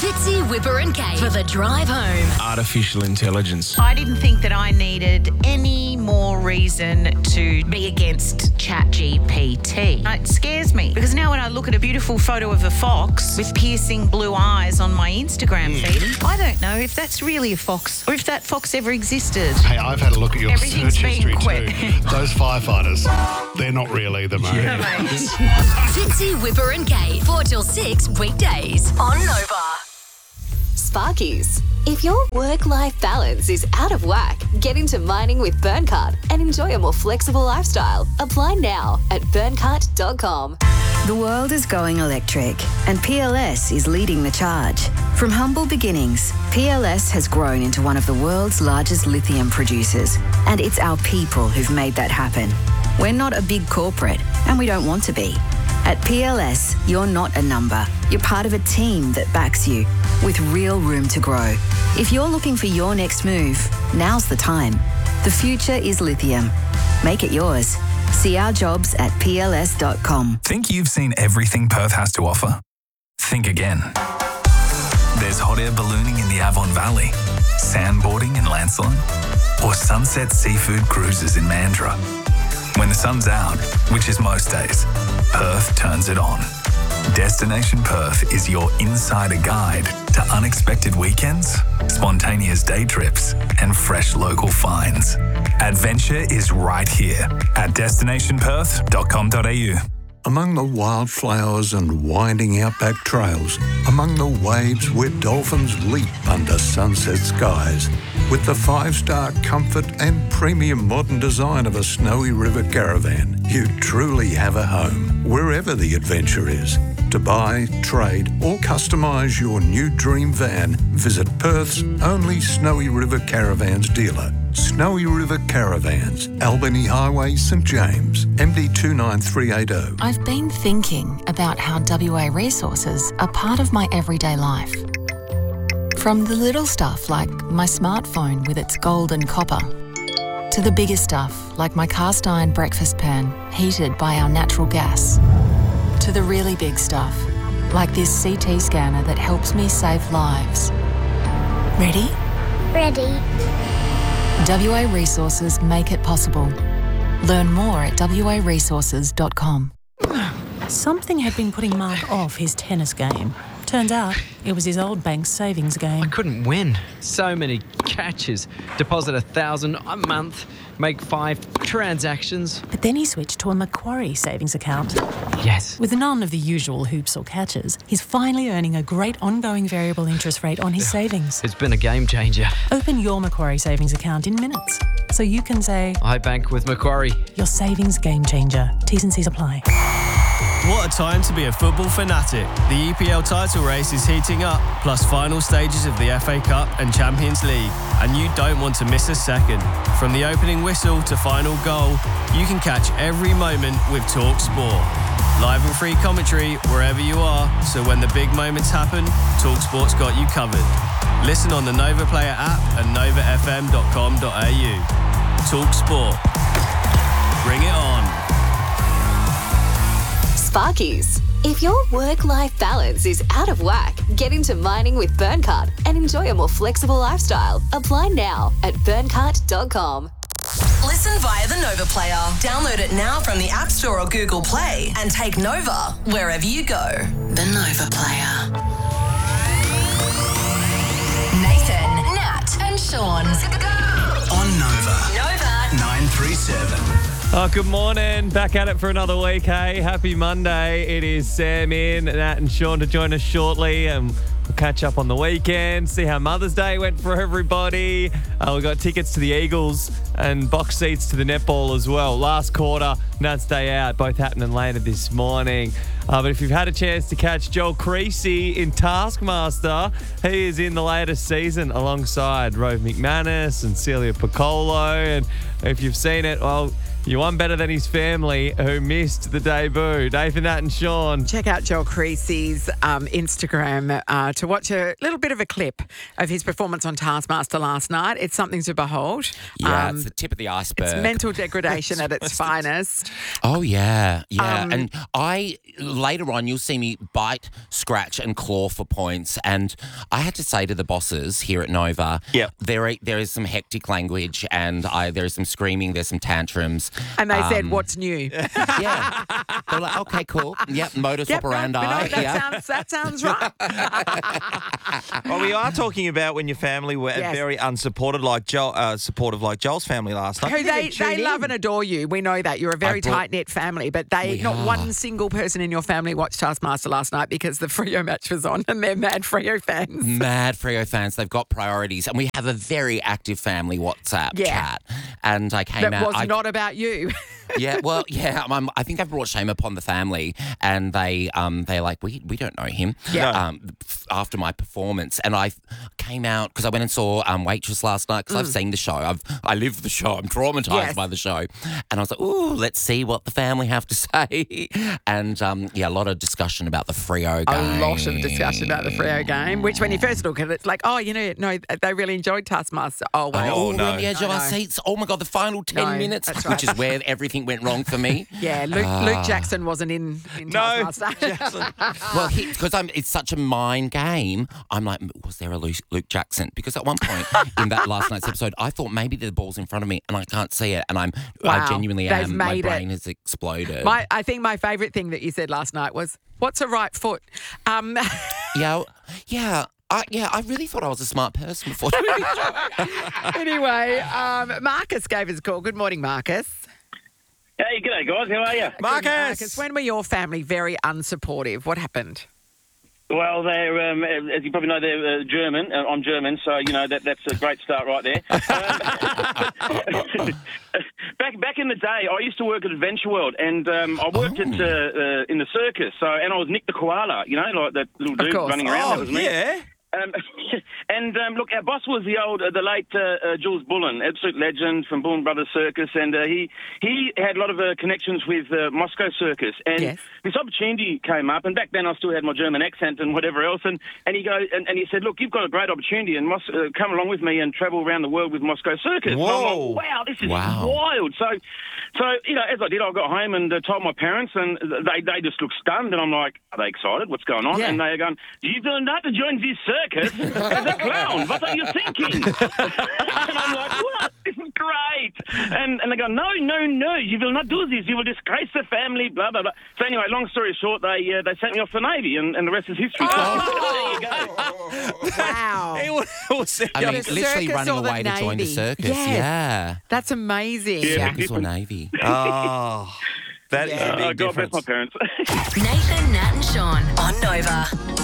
Fitzy, Whipper and Kate for the drive home. Artificial intelligence. I didn't think that I needed any more reason to be against ChatGPT. It scares me because now when I look at a beautiful photo of a fox with piercing blue eyes on my Instagram feed, I don't know if that's really a fox or if that fox ever existed. Hey, I've had a look at your Everything's search history been too. Those firefighters, they're not real either, mate. Fitzy, Whipper and Kate, 4 till 6 weekdays on Nova. Sparkies. If your work-life balance is out of whack, get into mining with Burncart and enjoy a more flexible lifestyle. Apply now at burncart.com. The world is going electric, and PLS is leading the charge. From humble beginnings, PLS has grown into one of the world's largest lithium producers, and it's our people who've made that happen. We're not a big corporate, and we don't want to be. At PLS, you're not a number. You're part of a team that backs you, with real room to grow. If you're looking for your next move, now's the time. The future is lithium. Make it yours. See our jobs at pls.com. Think you've seen everything Perth has to offer? Think again. There's hot air ballooning in the Avon Valley, sandboarding in Lancelin, or sunset seafood cruises in Mandurah. When the sun's out, which is most days, Perth turns it on. Destination Perth is your insider guide to unexpected weekends, spontaneous day trips, and fresh local finds. Adventure is right here at destinationperth.com.au. Among the wildflowers and winding outback trails, among the waves where dolphins leap under sunset skies, with the 5-star comfort and premium modern design of a Snowy River caravan, you truly have a home, wherever the adventure is. To buy, trade, or customise your new dream van, visit Perth's only Snowy River Caravans dealer. Snowy River Caravans, Albany Highway, St James, MD 29380. I've been thinking about how WA resources are part of my everyday life. From the little stuff like my smartphone with its gold and copper, to the bigger stuff like my cast iron breakfast pan heated by our natural gas, to the really big stuff like this CT scanner that helps me save lives. Ready? Ready. WA Resources make it possible. Learn more at waresources.com. Something had been putting Mark off his tennis game. Turns out it was his old bank's savings game. I couldn't win. So many catches. Deposit $1,000 a month, make 5 transactions. But then he switched to a Macquarie savings account. Yes. With none of the usual hoops or catches, he's finally earning a great ongoing variable interest rate on his savings. It's been a game changer. Open your Macquarie savings account in minutes, so you can say, I bank with Macquarie. Your savings game changer. T's and C's apply. What a time to be a football fanatic. The EPL title race is heating up, plus final stages of the FA Cup and Champions League. And you don't want to miss a second. From the opening whistle to final goal, you can catch every moment with TalkSport. Live and free commentary wherever you are, so when the big moments happen, TalkSport's got you covered. Listen on the Nova Player app and novafm.com.au. TalkSport. Bring it on. Sparkies. If your work-life balance is out of whack, get into mining with Burncart and enjoy a more flexible lifestyle. Apply now at burncart.com. Listen via the Nova Player. Download it now from the App Store or Google Play and take Nova wherever you go. The Nova Player. Nathan, Nat and Sean. On Nova. Nova. 937. Oh, good morning. Back at it for another week, hey? Happy Monday. It is Sam in, Nat and Sean to join us shortly, and we'll catch up on the weekend, see how Mother's Day went for everybody. We got tickets to the Eagles and box seats to the netball as well. Last quarter, Nat's Day Out, both happening later this morning. But if you've had a chance to catch Joel Creasy in Taskmaster, he is in the latest season alongside Rove McManus and Celia Piccolo. And if you've seen it, well, You won better than his family who missed the debut. Nathan, Nat and Sean. Check out Joel Creasy's Instagram to watch a little bit of a clip of his performance on Taskmaster last night. It's something to behold. Yeah, it's the tip of the iceberg. It's mental degradation at its finest. Oh, yeah. Yeah. And later on, you'll see me bite, scratch and claw for points. And I had to say to the bosses here at Nova, there is some hectic language and there is some screaming, there's some tantrums. And they said, what's new? Yeah. They're like, okay, cool. Yep, modus operandi. That sounds right. Well, we are talking about when your family were very unsupported, supportive like Joel's family last night. Who they love and adore you. We know that. You're a very tight-knit family, but not one single person in your family watched Taskmaster last night because the Freo match was on and they're mad Freo fans. Mad Freo fans. They've got priorities. And we have a very active family WhatsApp chat. And I came out... That was not about you. I think I've brought shame upon the family, and they're like, we don't know him. Yeah. After my performance, and I came out because I went and saw Waitress last night because I've seen the show. I live the show. I'm traumatized by the show, and I was like, ooh, let's see what the family have to say. And a lot of discussion about the Freo game. A lot of discussion about the Freo game. Which, when you first look at it, it's like, they really enjoyed Taskmaster. Oh, wow. We're on the edge of our seats. Oh my God, the final 10 minutes, which is where everything went wrong for me. Yeah, Luke Jackson wasn't in Taskmaster. Well, because it's such a mind game, I'm like, was there a Luke Jackson? Because at one point in that last night's episode, I thought maybe the ball's in front of me and I can't see it, and I genuinely am. My brain has exploded. I think my favourite thing that you said last night was, "What's a right foot?" I really thought I was a smart person before. Anyway, Marcus gave us a call. Good morning, Marcus. Hey, g'day guys. How are you? Marcus, when were your family very unsupportive? What happened? Well, they're, as you probably know, they're German. I'm German, so, that's a great start right there. Back in the day, I used to work at Adventure World, and I worked in the circus. So, and I was Nick the Koala, like that little dude running around. That was me. Yeah. Look, our boss was the late Jules Bullen, absolute legend from Bullen Brothers Circus, and he had a lot of connections with Moscow Circus, and this opportunity came up, and back then I still had my German accent and whatever else, and he goes and he said, look, you've got a great opportunity, and come along with me and travel around the world with Moscow Circus. Whoa! And I'm like, wow, this is wild. So as I did, I got home and told my parents, and they just looked stunned, and I'm like, are they excited? What's going on? And they're going, you will not join this circus as a clown. What are you thinking? And I'm like, what? This is great. And they go, no, you will not do this. You will disgrace the family, blah, blah, blah. So anyway, long story short, they sent me off for Navy, and the rest is history. So there you go. Wow. Literally running away to join the circus. Yeah. That's amazing. Circus or Navy. Oh, that is a big difference. God bless my parents. Nathan, Nat and Sean on Nova.